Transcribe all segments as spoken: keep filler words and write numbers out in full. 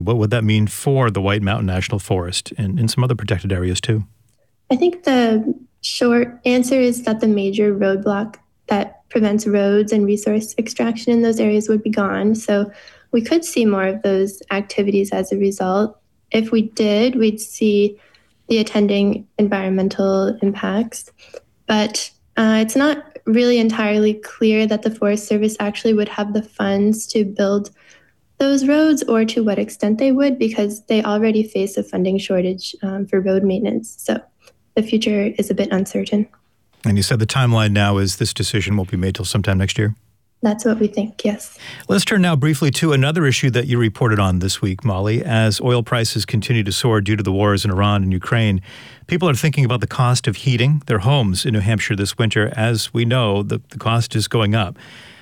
What would that mean for the White Mountain National Forest and in some other protected areas too? I think the short answer is that the major roadblock that prevents roads and resource extraction in those areas would be gone. So we could see more of those activities as a result. If we did, we'd see the attending environmental impacts. But uh, it's not really entirely clear that the Forest Service actually would have the funds to build those roads or to what extent they would, because they already face a funding shortage um, for road maintenance. So the future is a bit uncertain. And you said the timeline now is this decision won't be made till sometime next year? That's what we think, yes. Let's turn now briefly to another issue that you reported on this week, Molly. As oil prices continue to soar due to the wars in Iran and Ukraine, people are thinking about the cost of heating their homes in New Hampshire this winter. As we know, the, the cost is going up.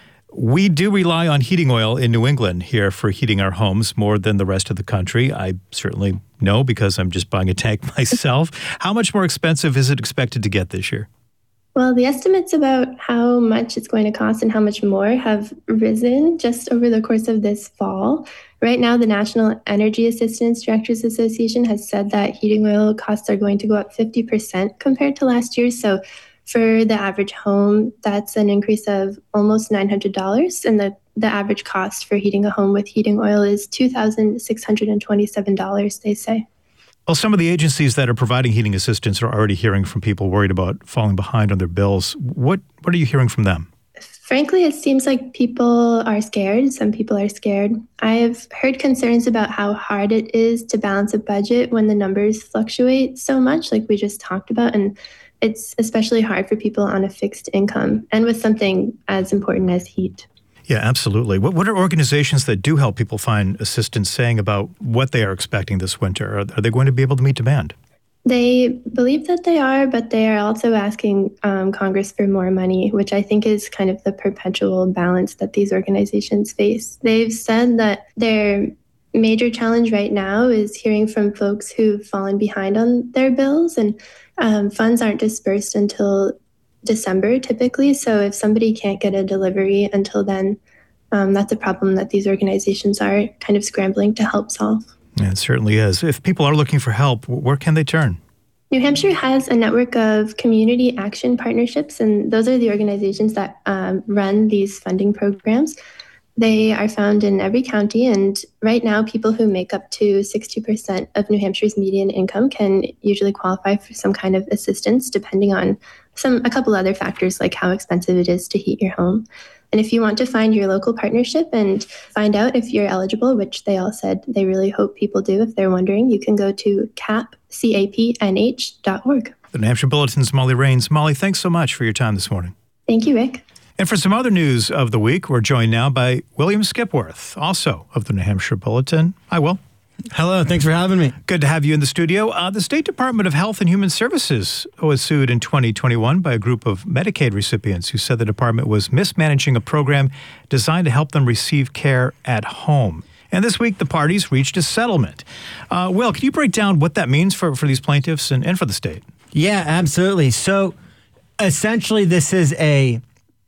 We do rely on heating oil in New England here for heating our homes more than the rest of the country. I certainly know because I'm just buying a tank myself. How much more expensive is it expected to get this year? Well, the estimates about how much it's going to cost and how much more have risen just over the course of this fall. Right now, the National Energy Assistance Directors Association has said that heating oil costs are going to go up fifty percent compared to last year. So for the average home, that's an increase of almost nine hundred dollars. And the, the average cost for heating a home with heating oil is two thousand six hundred twenty-seven dollars, they say. Well, some of the agencies that are providing heating assistance are already hearing from people worried about falling behind on their bills. What what are you hearing from them? Frankly, it seems like people are scared. Some people are scared. I've heard concerns about how hard it is to balance a budget when the numbers fluctuate so much, like we just talked about. And it's especially hard for people on a fixed income and with something as important as heat. Yeah, absolutely. What, what are organizations that do help people find assistance saying about what they are expecting this winter? Are, are they going to be able to meet demand? They believe that they are, but they are also asking um, Congress for more money, which I think is kind of the perpetual balance that these organizations face. They've said that their major challenge right now is hearing from folks who've fallen behind on their bills, and um, funds aren't dispersed until December typically. So if somebody can't get a delivery until then, um, that's a problem that these organizations are kind of scrambling to help solve. Yeah, it certainly is. If people are looking for help, where can they turn? New Hampshire has a network of community action partnerships, and those are the organizations that um, run these funding programs. They are found in every county, and right now people who make up to sixty percent of New Hampshire's median income can usually qualify for some kind of assistance, depending on some a couple other factors like how expensive it is to heat your home. And if you want to find your local partnership and find out if you're eligible, which they all said they really hope people do if they're wondering, you can go to cap c a p n h dot org. The New Hampshire Bulletin's Molly Raines. Molly, thanks so much for your time this morning. Thank you, Rick. And for some other news of the week, we're joined now by William Skipworth, also of the New Hampshire Bulletin. Hi, Will. Hello, thanks for having me. Good to have you in the studio. Uh, the State Department of Health and Human Services was sued in twenty twenty-one by a group of Medicaid recipients who said the department was mismanaging a program designed to help them receive care at home. And this week, the parties reached a settlement. Uh, Will, can you break down what that means for, for these plaintiffs and, and for the state? Yeah, absolutely. So essentially, this is a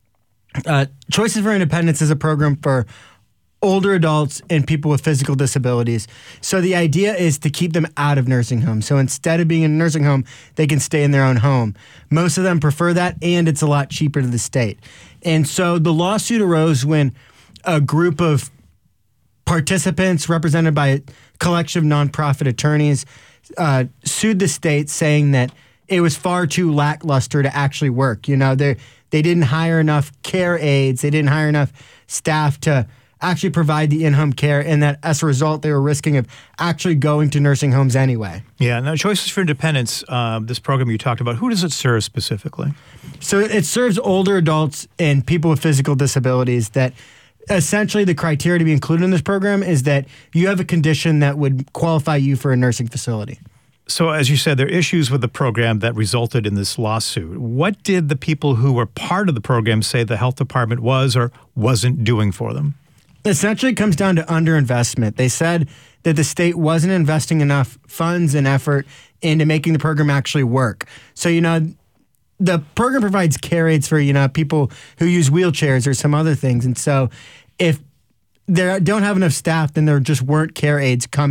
uh, Choices for Independence is a program for older adults and people with physical disabilities. So the idea is to keep them out of nursing homes. So instead of being in a nursing home, they can stay in their own home. Most of them prefer that, and it's a lot cheaper to the state. And so the lawsuit arose when a group of participants represented by a collection of nonprofit attorneys uh, sued the state, saying that it was far too lackluster to actually work. You know, they they didn't hire enough care aides. They didn't hire enough staff to actually provide the in-home care, and that as a result, they were risking of actually going to nursing homes anyway. Yeah. Now, Choices for Independence, uh, this program you talked about, who does it serve specifically? So it serves older adults and people with physical disabilities that essentially the criteria to be included in this program is that you have a condition that would qualify you for a nursing facility. So as you said, there are issues with the program that resulted in this lawsuit. What did the people who were part of the program say the health department was or wasn't doing for them? Essentially, it comes down to underinvestment. They said that the state wasn't investing enough funds and effort into making the program actually work. So, you know, the program provides care aids for, you know, people who use wheelchairs or some other things. And so if they don't have enough staff, then there just weren't care aides coming.